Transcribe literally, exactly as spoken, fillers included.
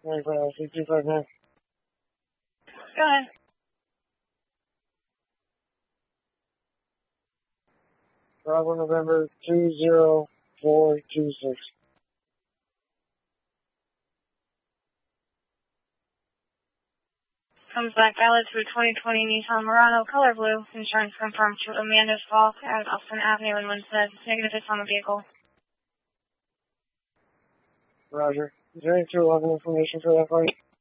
ninety-five, two five nine. Go ahead. Bravo November two zero four two six. Comes back valid through twenty twenty Nissan Murano, color blue. Insurance confirmed to Amanda's Falk at Austin Avenue in Winsted. Negative hits on the vehicle. Roger. Is there any true level information for that party?